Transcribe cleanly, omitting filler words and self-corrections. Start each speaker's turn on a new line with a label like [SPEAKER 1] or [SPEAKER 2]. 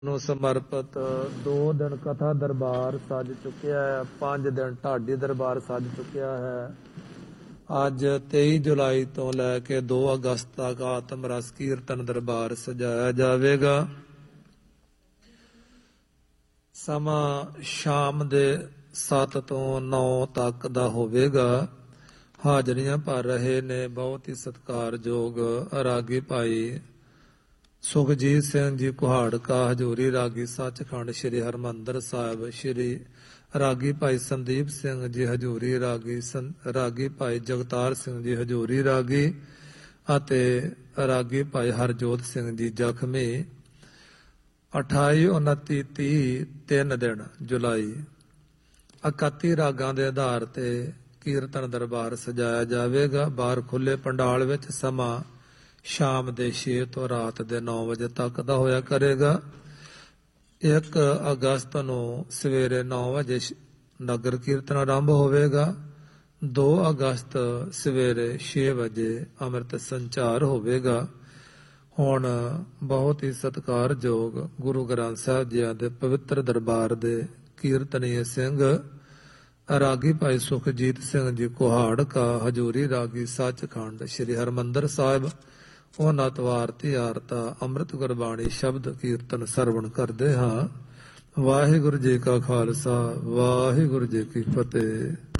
[SPEAKER 1] ਨੂੰ ਸਮਰਪਿਤ 2 ਦਿਨ ਕਥਾ ਦਰਬਾਰ ਸੱਜ ਚੁੱਕਿਆ ਹੈ। 5 ਦਿਨ ਢਾਡੀ ਦਰਬਾਰ ਸੱਜ ਚੁੱਕਿਆ ਹੈ। ਅੱਜ 23 ਜੁਲਾਈ ਤੋਂ ਲੈ ਕੇ 2 ਅਗਸਤ ਤੱਕ ਆਤਮ ਰਸ ਕੀਰਤਨ ਦਰਬਾਰ ਸਜਾਇਆ ਜਾਵੇਗਾ। ਸਮਾਂ ਸ਼ਾਮ ਦੇ 7 ਤੋਂ 9 ਤੱਕ ਦਾ ਹੋਵੇਗਾ। ਹਾਜ਼ਰੀਆਂ ਭਰ ਰਹੇ ਨੇ ਬਹੁਤ ਹੀ ਸਤਿਕਾਰਯੋਗ ਰਾਗੀ ਭਾਈ ਸੁਖਜੀਤ ਸਿੰਘ ਜੀ ਕੁਹਾੜਕਾ ਹਜ਼ੂਰੀ, ਰਾਗੀ ਸੱਚਖੰਡ ਸ੍ਰੀ ਹਰਿਮੰਦਰ ਸਾਹਿਬ, ਸ੍ਰੀ ਰਾਗੀ ਭਾਈ ਸੰਦੀਪ ਸਿੰਘ ਜੀ ਹਜ਼ੂਰੀ, ਰਾਗੀ ਭਾਈ ਜਗਤਾਰ ਸਿੰਘ ਜੀ ਹਜ਼ੂਰੀ ਰਾਗੀ ਅਤੇ ਰਾਗੀ ਭਾਈ ਹਰਜੋਤ ਸਿੰਘ ਜੀ ਜ਼ਖਮੀ। 28, 29, 30 3 ਦਿਨ ਜੁਲਾਈ 31 ਰਾਗਾਂ ਦੇ ਆਧਾਰ ਤੇ ਕੀਰਤਨ ਦਰਬਾਰ ਸਜਾਇਆ ਜਾਵੇਗਾ। ਬਾਹਰ ਖੁੱਲੇ ਪੰਡਾਲ ਵਿੱਚ ਸਮਾਂ ਸ਼ਾਮ ਦੇ 6 ਤੋਂ ਰਾਤ ਦੇ 9 ਵਜੇ ਤੱਕ ਦਾ ਹੋਇਆ ਕਰੇਗਾ। 1 ਅਗਸਤ ਨੂੰ ਸਵੇਰੇ 9 ਵਜੇ ਨਗਰ ਕੀਰਤਨ ਆਰੰਭ ਹੋਵੇਗਾ। 2 ਅਗਸਤ ਸਵੇਰੇ 6 ਵਜੇ ਅੰਮ੍ਰਿਤ ਸੰਚਾਰ ਹੋਵੇਗਾ। ਹੁਣ ਬਹੁਤ ਹੀ ਸਤਿਕਾਰਯੋਗ ਗੁਰੂ ਗ੍ਰੰਥ ਸਾਹਿਬ ਜੀ ਦੇ ਪਵਿੱਤਰ ਦਰਬਾਰ ਦੇ ਕੀਰਤਨੀਏ ਸਿੰਘ ਰਾਗੀ ਭਾਈ ਸੁਖਜੀਤ ਸਿੰਘ ਜੀ ਕੁਹਾੜਕਾ ਹਜ਼ੂਰੀ, ਰਾਗੀ ਸੱਚਖੰਡ ਸ੍ਰੀ ਹਰਿਮੰਦਰ ਸਾਹਿਬ, ਉਹਨਾਂ ਤਵਾਰਤੀ ਆਰਤਾ ਅੰਮ੍ਰਿਤ ਗੁਰਬਾਣੀ ਸ਼ਬਦ ਕੀਰਤਨ ਸਰਵਣ ਕਰਦੇ ਹਾਂ। ਵਾਹਿਗੁਰੂ ਜੀ ਕਾ ਖਾਲਸਾ, ਵਾਹਿਗੁਰੂ ਜੀ ਕੀ ਫਤਿਹ।